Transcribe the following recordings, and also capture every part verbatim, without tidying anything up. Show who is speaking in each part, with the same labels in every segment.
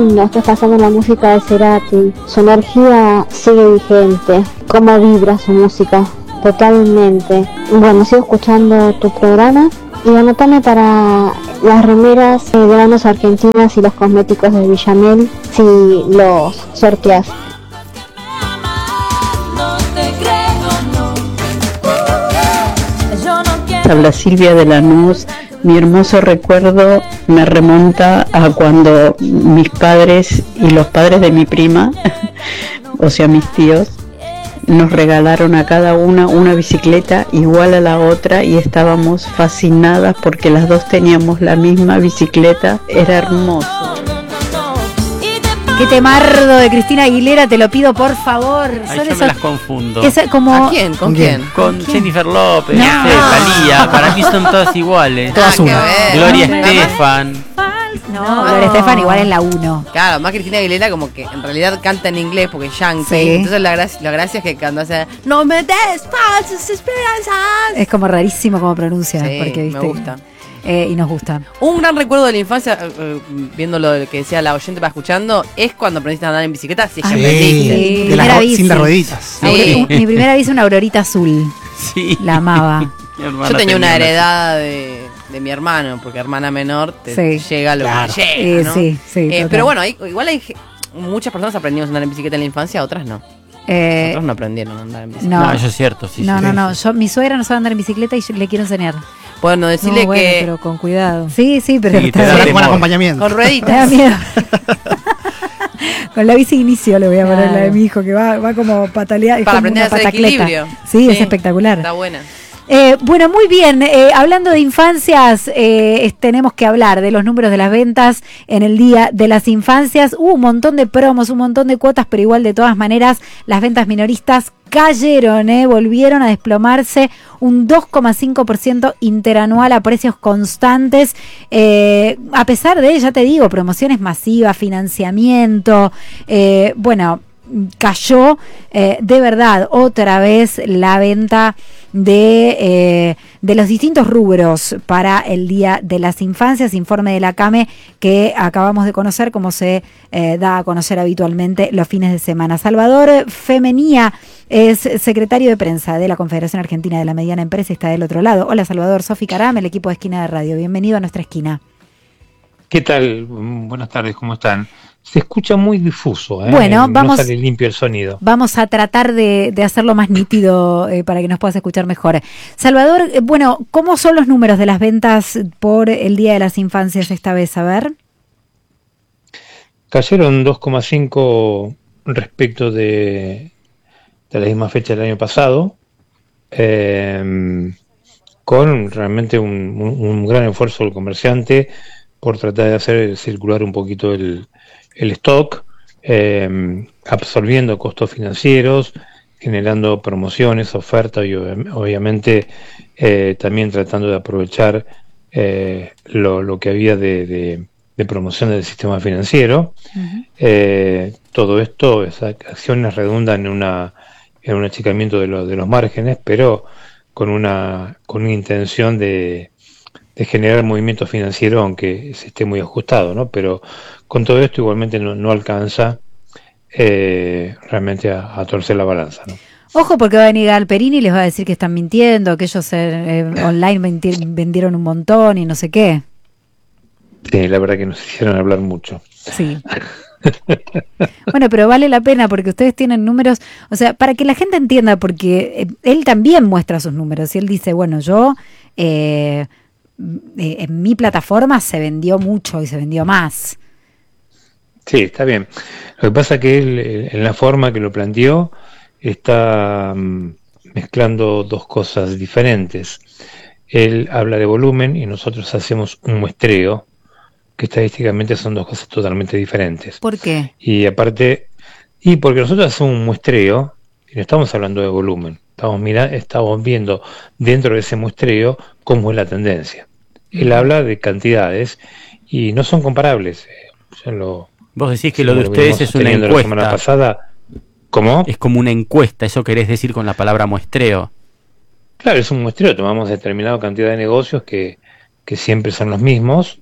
Speaker 1: No estás pasando la música de Cerati, su energía sigue vigente, cómo vibra su música, totalmente. Bueno, sigo escuchando tu programa y anotame para las remeras de manos argentinas y los cosméticos de Villamel si los sorteas.
Speaker 2: Habla Silvia de Lanús. Mi hermoso recuerdo me remonta a cuando mis padres y los padres de mi prima, o sea mis tíos, nos regalaron a cada una una bicicleta igual a la otra y estábamos fascinadas porque las dos teníamos la misma bicicleta. Era hermoso.
Speaker 3: Qué temardo de Cristina Aguilera, te lo pido por favor.
Speaker 4: Ay,
Speaker 3: Son
Speaker 4: yo
Speaker 3: esos...
Speaker 4: me las confundo.
Speaker 3: Esa, como...
Speaker 5: ¿A quién? ¿Con quién?
Speaker 4: Con
Speaker 3: ¿Quién?
Speaker 4: Jennifer López,
Speaker 3: No.
Speaker 4: no sé, Thalía. Para mí son todas iguales.
Speaker 5: Todas
Speaker 3: Ah,
Speaker 5: una.
Speaker 4: Gloria
Speaker 3: No,
Speaker 4: Estefan.
Speaker 3: No,
Speaker 5: No.
Speaker 3: Gloria Estefan igual es la uno.
Speaker 5: Claro, más Cristina Aguilera como que en realidad canta en inglés porque es yankee.
Speaker 3: Sí.
Speaker 5: Entonces la gracia, la gracia es que cuando hace no me des falsas esperanzas.
Speaker 3: Es como rarísimo como pronuncia.
Speaker 5: Sí,
Speaker 3: porque, ¿viste?
Speaker 5: me gusta.
Speaker 3: Eh, y nos gusta.
Speaker 5: Un gran recuerdo de la infancia, eh, eh, viendo lo que decía la oyente para escuchando, es cuando aprendiste a andar en bicicleta. Si es que
Speaker 3: Ay,
Speaker 5: aprendiste.
Speaker 3: sí.
Speaker 6: de
Speaker 3: Primera
Speaker 6: las ro-
Speaker 3: bici.
Speaker 6: sin las rueditas.
Speaker 5: Sí.
Speaker 3: Aure- un- mi primera vez una aurorita azul.
Speaker 4: Sí.
Speaker 3: La amaba.
Speaker 4: Mi hermana
Speaker 5: Yo tenía una
Speaker 4: una.
Speaker 5: heredada de, de mi hermano, porque hermana menor te
Speaker 3: Sí.
Speaker 5: llega lo
Speaker 6: Claro.
Speaker 5: que llega,
Speaker 3: Eh,
Speaker 5: ¿no?
Speaker 3: sí, sí,
Speaker 5: Eh,
Speaker 3: total.
Speaker 5: pero bueno, hay- igual hay ge- muchas personas aprendimos a andar en bicicleta en la infancia, otras no.
Speaker 3: Eh,
Speaker 5: Otros no aprendieron a andar en bicicleta.
Speaker 3: no.
Speaker 4: No, eso es cierto, sí.
Speaker 3: no,
Speaker 4: sí.
Speaker 3: no, no. Yo, mi suegra no sabe andar en bicicleta y yo le quiero enseñar.
Speaker 5: Bueno, decirle
Speaker 7: No, bueno,
Speaker 5: que
Speaker 7: pero con cuidado.
Speaker 3: Sí, sí, pero
Speaker 4: Sí,
Speaker 3: está
Speaker 4: te da
Speaker 3: bien.
Speaker 6: Con
Speaker 4: temor.
Speaker 6: acompañamiento.
Speaker 5: con
Speaker 3: Me da
Speaker 5: rueditas.
Speaker 3: miedo. Con la bici inicio le voy a poner
Speaker 7: Claro.
Speaker 3: la de mi hijo, que va, va como patalear. es
Speaker 5: Para
Speaker 3: como
Speaker 5: aprender
Speaker 3: una
Speaker 5: a hacer
Speaker 3: patacleta.
Speaker 5: equilibrio.
Speaker 3: Sí, es
Speaker 5: Sí.
Speaker 3: espectacular.
Speaker 5: Está buena.
Speaker 3: Eh, bueno, muy bien. Eh, hablando de infancias, eh, es- tenemos que hablar de los números de las ventas en el Día de las Infancias. Hubo un montón de promos, un montón de cuotas, pero igual de todas maneras las ventas minoristas cayeron, eh, volvieron a desplomarse un dos coma cinco por ciento interanual a precios constantes. Eh, a pesar de, ya te digo, promociones masivas, financiamiento, eh, bueno... cayó eh, de verdad otra vez la venta de, eh, de los distintos rubros para el Día de las Infancias, informe de la CAME que acabamos de conocer, como se eh, da a conocer habitualmente los fines de semana. Salvador Femenía es secretario de prensa de la Confederación Argentina de la Mediana Empresa y está del otro lado. Hola Salvador, Sofi Caram, el equipo de Esquina de Radio. Bienvenido a nuestra esquina.
Speaker 8: ¿Qué tal? Buenas tardes, ¿cómo están? Se escucha muy difuso, ¿eh?
Speaker 3: Bueno,
Speaker 8: no
Speaker 3: vamos-
Speaker 8: sale limpio el sonido.
Speaker 3: Vamos a tratar de, de hacerlo más nítido eh, para que nos puedas escuchar mejor. Salvador, eh, bueno, ¿cómo son los números de las ventas por el Día de las Infancias esta vez? A ver.
Speaker 8: Cayeron dos coma cinco respecto de, de la misma fecha del año pasado, eh, con realmente un, un, un gran esfuerzo del comerciante por tratar de hacer circular un poquito el, el stock, eh, absorbiendo costos financieros, generando promociones, ofertas y ob- obviamente eh, también tratando de aprovechar eh, lo, lo que había de, de, de promoción del sistema financiero.
Speaker 3: Uh-huh.
Speaker 8: Eh, todo esto, esas acciones redundan en una en un achicamiento de, lo, de los márgenes, pero con una con una intención de de generar movimiento financiero, aunque se esté muy ajustado, ¿no? Pero con todo esto igualmente no, no alcanza eh, realmente a, a torcer la balanza, ¿no?
Speaker 3: Ojo, porque va a venir Galperini y les va a decir que están mintiendo, que ellos eh, eh, online vendi- vendieron un montón y no sé qué.
Speaker 8: Sí, la verdad que nos hicieron hablar mucho.
Speaker 3: Sí. Bueno, pero vale la pena porque ustedes tienen números, o sea, para que la gente entienda, porque eh, él también muestra sus números y él dice, bueno, yo eh, eh, en mi plataforma se vendió mucho y se vendió más.
Speaker 8: Sí, está bien. Lo que pasa es que él, eh, en la forma que lo planteó, está mm, mezclando dos cosas diferentes. Él habla de volumen y nosotros hacemos un muestreo, que estadísticamente son dos cosas totalmente diferentes.
Speaker 3: ¿Por qué?
Speaker 8: Y aparte, y porque nosotros hacemos un muestreo, y no estamos hablando de volumen, estamos mira, estamos viendo dentro de ese muestreo cómo es la tendencia. Él habla de cantidades y no son comparables. Yo lo,
Speaker 4: Vos decís que lo de
Speaker 8: como
Speaker 4: ustedes
Speaker 8: venimos
Speaker 4: es una
Speaker 8: sosteniendo la semana
Speaker 4: encuesta.
Speaker 8: pasada. ¿Cómo?
Speaker 4: Es como una encuesta, eso querés decir con la palabra muestreo.
Speaker 8: Claro, es un muestreo, tomamos determinada cantidad de negocios que, que siempre son los mismos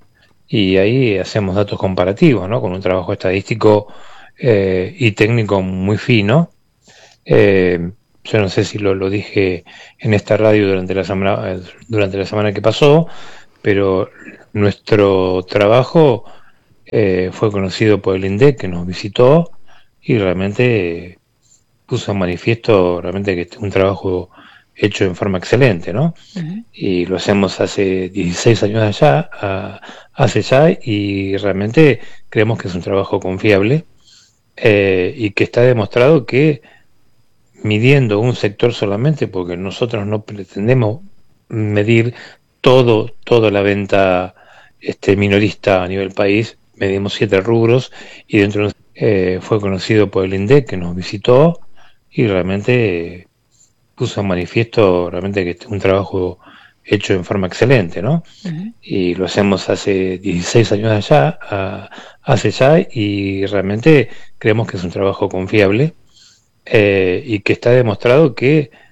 Speaker 8: y ahí hacemos datos comparativos, ¿no? Con un trabajo estadístico eh, y técnico muy fino. Eh, yo no sé si lo, lo dije en esta radio durante la semana, eh, durante la semana que pasó, pero nuestro trabajo eh, fue conocido por el INDEC, que nos visitó y realmente eh, puso en manifiesto realmente que es un trabajo hecho en forma excelente, ¿no? Uh-huh. Y lo hacemos hace dieciséis años allá, a, hace ya, y realmente creemos que es un trabajo confiable eh, y que está demostrado que midiendo un sector solamente, porque nosotros no pretendemos medir todo, toda la venta este, minorista a nivel país, medimos siete rubros y dentro de eh, fue conocido por el INDEC, que nos visitó y realmente eh, puso en manifiesto realmente que es un trabajo hecho en forma excelente, ¿no? Uh-huh. Y lo hacemos hace dieciséis años allá, a, hace ya, y realmente creemos que es un trabajo confiable eh, y que está demostrado que